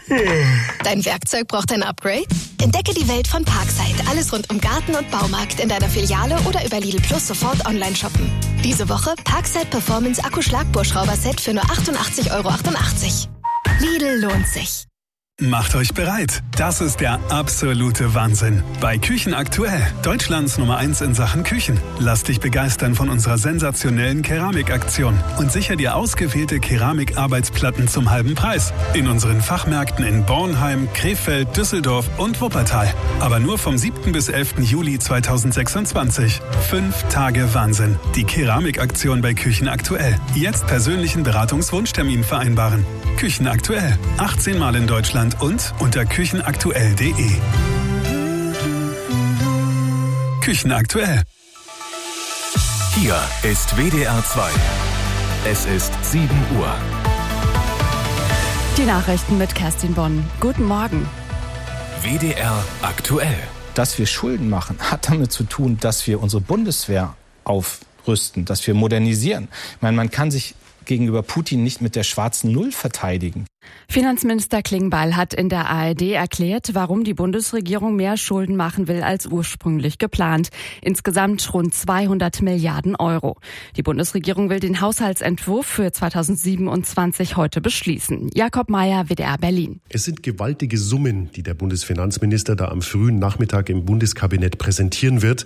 Dein Werkzeug braucht ein Upgrade? Entdecke die Welt von Parkside. Alles rund um Garten und Baumarkt in deiner Filiale oder über Lidl Plus sofort online shoppen. Diese Woche Parkside Performance Akku-Schlagbohrschrauber-Set für nur 88,88 €. Lidl lohnt sich. Macht euch bereit. Das ist der absolute Wahnsinn. Bei Küchen aktuell, Deutschlands Nummer 1 in Sachen Küchen. Lass dich begeistern von unserer sensationellen Keramikaktion und sicher dir ausgewählte Keramikarbeitsplatten zum halben Preis. In unseren Fachmärkten in Bornheim, Krefeld, Düsseldorf und Wuppertal. Aber nur vom 7. bis 11. Juli 2026. 5 Tage Wahnsinn. Die Keramikaktion bei Küchen aktuell. Jetzt persönlichen Beratungswunschtermin vereinbaren. Küchen aktuell. 18 Mal in Deutschland und unter küchenaktuell.de. Küchen aktuell. Hier ist WDR 2. Es ist 7 Uhr. Die Nachrichten mit Kerstin Bonn. Guten Morgen. WDR aktuell. Dass wir Schulden machen, hat damit zu tun, dass wir unsere Bundeswehr aufrüsten, dass wir modernisieren. Ich meine, man kann sich gegenüber Putin nicht mit der schwarzen Null verteidigen. Finanzminister Klingbeil hat in der ARD erklärt, warum die Bundesregierung mehr Schulden machen will als ursprünglich geplant. Insgesamt rund 200 Milliarden €. Die Bundesregierung will den Haushaltsentwurf für 2027 heute beschließen. Jakob Mayer, WDR Berlin. Es sind gewaltige Summen, die der Bundesfinanzminister da am frühen Nachmittag im Bundeskabinett präsentieren wird.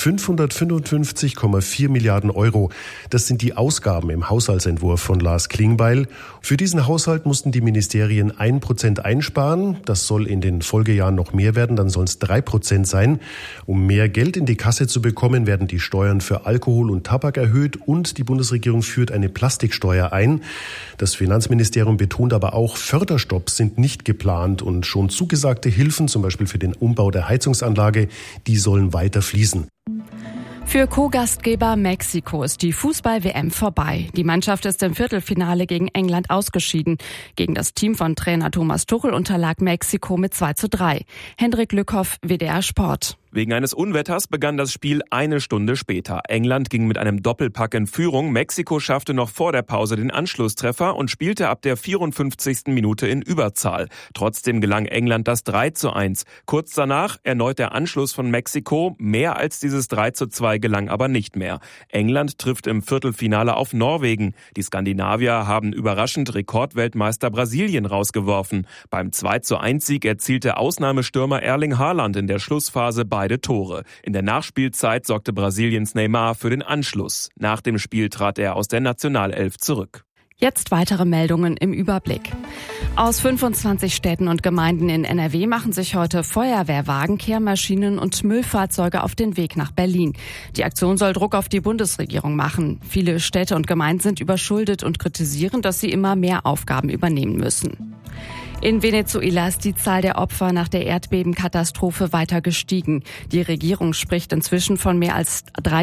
555,4 Milliarden €. Das sind die Ausgaben im Haushaltsentwurf von Lars Klingbeil. Für diesen Haushalt mussten die Ministerien 1% einsparen. Das soll in den Folgejahren noch mehr werden, dann sollen es 3% sein. Um mehr Geld in die Kasse zu bekommen, werden die Steuern für Alkohol und Tabak erhöht und die Bundesregierung führt eine Plastiksteuer ein. Das Finanzministerium betont aber auch, Förderstopps sind nicht geplant und schon zugesagte Hilfen, zum Beispiel für den Umbau der Heizungsanlage, die sollen weiter fließen. Für Co-Gastgeber Mexiko ist die Fußball-WM vorbei. Die Mannschaft ist im Viertelfinale gegen England ausgeschieden. Gegen das Team von Trainer Thomas Tuchel unterlag Mexiko mit 2:3. Hendrik Lückhoff, WDR Sport. Wegen eines Unwetters begann das Spiel eine Stunde später. England ging mit einem Doppelpack in Führung. Mexiko schaffte noch vor der Pause den Anschlusstreffer und spielte ab der 54. Minute in Überzahl. Trotzdem gelang England das 3:1. Kurz danach erneut der Anschluss von Mexiko. Mehr als dieses 3:2 gelang aber nicht mehr. England trifft im Viertelfinale auf Norwegen. Die Skandinavier haben überraschend Rekordweltmeister Brasilien rausgeworfen. Beim 2:1-Sieg erzielte Ausnahmestürmer Erling Haaland in der Schlussphase beide Tore. In der Nachspielzeit sorgte Brasiliens Neymar für den Anschluss. Nach dem Spiel trat er aus der Nationalelf zurück. Jetzt weitere Meldungen im Überblick. Aus 25 Städten und Gemeinden in NRW machen sich heute Feuerwehrwagen, Kehrmaschinen und Müllfahrzeuge auf den Weg nach Berlin. Die Aktion soll Druck auf die Bundesregierung machen. Viele Städte und Gemeinden sind überschuldet und kritisieren, dass sie immer mehr Aufgaben übernehmen müssen. In Venezuela ist die Zahl der Opfer nach der Erdbebenkatastrophe weiter gestiegen. Die Regierung spricht inzwischen von mehr als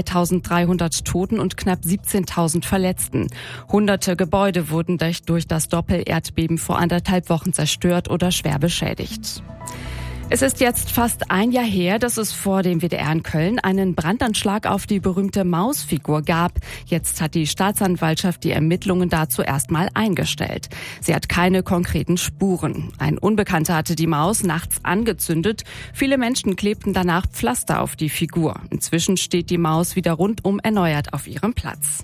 3.300 Toten und knapp 17.000 Verletzten. Hunderte Gebäude wurden durch das Doppelerdbeben vor 1,5 Wochen zerstört oder schwer beschädigt. Es ist jetzt fast ein Jahr her, dass es vor dem WDR in Köln einen Brandanschlag auf die berühmte Mausfigur gab. Jetzt hat die Staatsanwaltschaft die Ermittlungen dazu erstmal eingestellt. Sie hat keine konkreten Spuren. Ein Unbekannter hatte die Maus nachts angezündet. Viele Menschen klebten danach Pflaster auf die Figur. Inzwischen steht die Maus wieder rundum erneuert auf ihrem Platz.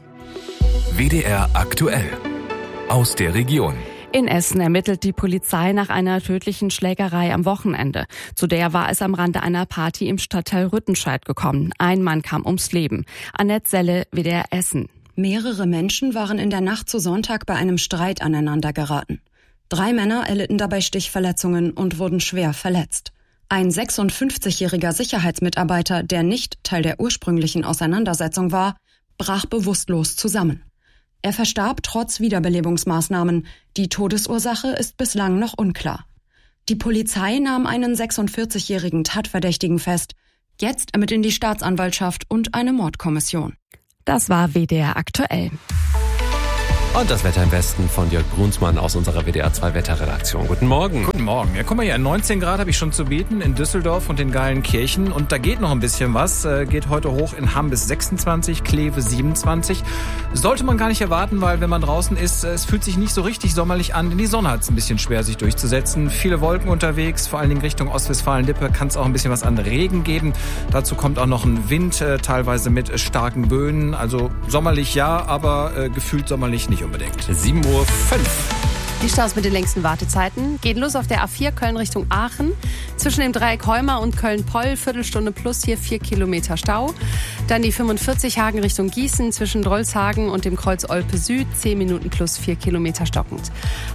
WDR aktuell. Aus der Region. In Essen ermittelt die Polizei nach einer tödlichen Schlägerei am Wochenende. Zu der war es am Rande einer Party im Stadtteil Rüttenscheid gekommen. Ein Mann kam ums Leben. Annette Selle, WDR Essen. Mehrere Menschen waren in der Nacht zu Sonntag bei einem Streit aneinander geraten. 3 Männer erlitten dabei Stichverletzungen und wurden schwer verletzt. Ein 56-jähriger Sicherheitsmitarbeiter, der nicht Teil der ursprünglichen Auseinandersetzung war, brach bewusstlos zusammen. Er verstarb trotz Wiederbelebungsmaßnahmen. Die Todesursache ist bislang noch unklar. Die Polizei nahm einen 46-jährigen Tatverdächtigen fest. Jetzt ermitteln die Staatsanwaltschaft und eine Mordkommission. Das war WDR aktuell. Und das Wetter im Westen von Jörg Brunsmann aus unserer WDR 2 Wetterredaktion. Guten Morgen. Guten Morgen. Ja, guck mal hier, 19 Grad habe ich schon zu bieten in Düsseldorf und in Geilenkirchen. Und da geht noch ein bisschen was. Geht heute hoch in Hamm bis 26, Kleve 27. Sollte man gar nicht erwarten, weil wenn man draußen ist, es fühlt sich nicht so richtig sommerlich an. Denn die Sonne hat es ein bisschen schwer, sich durchzusetzen. Viele Wolken unterwegs, vor allen Dingen Richtung Ostwestfalen-Lippe kann es auch ein bisschen was an Regen geben. Dazu kommt auch noch ein Wind, teilweise mit starken Böen. Also sommerlich ja, aber gefühlt sommerlich nicht unbedingt. 7:05 Uhr. Die Staus mit den längsten Wartezeiten geht los auf der A4 Köln Richtung Aachen. Zwischen dem Dreieck Heuma und Köln-Poll, Viertelstunde plus hier 4 Kilometer Stau. Dann die 45 Hagen Richtung Gießen zwischen Drolshagen und dem Kreuz Olpe Süd, 10 Minuten plus 4 Kilometer stockend.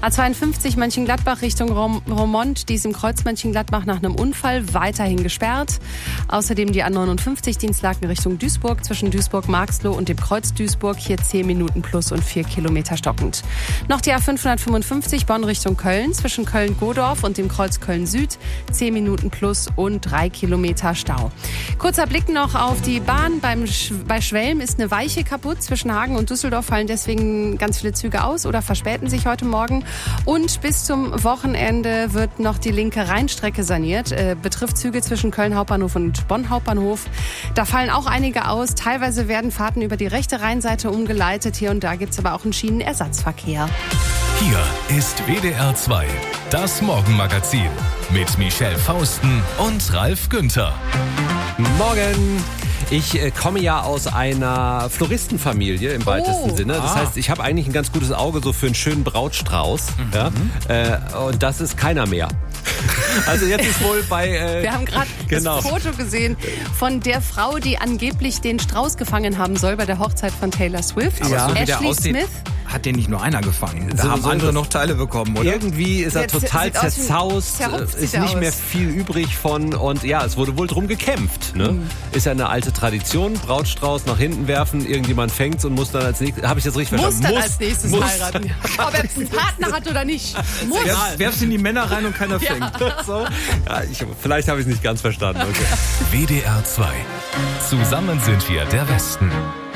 A52 Mönchengladbach Richtung Roermond, dies im Kreuz Mönchengladbach nach einem Unfall weiterhin gesperrt. Außerdem die A59 Dienstlaken Richtung Duisburg zwischen Duisburg-Marxloh und dem Kreuz Duisburg, hier 10 Minuten plus und 4 Kilometer stockend. Noch die A555 Bonn Richtung Köln zwischen Köln-Godorf und dem Kreuz Köln-Süd, 10 Minuten plus und 3 Kilometer Stau. Kurzer Blick noch auf die Bahn. Bei Schwelm ist eine Weiche kaputt. Zwischen Hagen und Düsseldorf fallen deswegen ganz viele Züge aus oder verspäten sich heute Morgen. Und bis zum Wochenende wird noch die linke Rheinstrecke saniert. Betrifft Züge zwischen Köln Hauptbahnhof und Bonn Hauptbahnhof. Da fallen auch einige aus. Teilweise werden Fahrten über die rechte Rheinseite umgeleitet. Hier und da gibt es aber auch einen Schienenersatzverkehr. Hier ist WDR 2, das Morgenmagazin mit Michelle Fausten und Ralf Günther. Morgen. Ich komme ja aus einer Floristenfamilie im weitesten Sinne. Das heißt, ich habe eigentlich ein ganz gutes Auge so für einen schönen Brautstrauß. Ja? Und das ist keiner mehr. Also jetzt ist wohl bei... Wir haben gerade das Foto gesehen von der Frau, die angeblich den Strauß gefangen haben soll bei der Hochzeit von Taylor Swift. Aber so wie der Ashley aussieht, Smith. hat den nicht nur einer gefangen. Da haben andere noch Teile bekommen, oder? Irgendwie ist er total zerzaust, ist nicht mehr viel übrig von und ja, es wurde wohl drum gekämpft. Ne? Ist ja eine alte Tradition, Brautstrauß nach hinten werfen, irgendjemand fängtt's und muss dann als nächstes, habe ich das richtig verstanden? Muss dann als nächstes heiraten. Ob er einen Partner hat oder nicht. Muss. Werfst in die Männer rein und keiner fängt. So? Ja, vielleicht habe ich es nicht ganz verstanden. Okay. WDR 2. Zusammen sind wir der Westen.